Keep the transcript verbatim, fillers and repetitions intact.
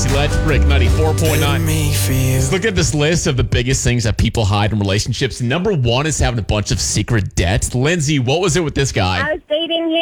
Electric ninety-four point nine. Me feel. Let's look at this list of the biggest things that people hide in relationships. Number one is having a bunch of secret debts. Lindsay, what was it with this guy? I was dating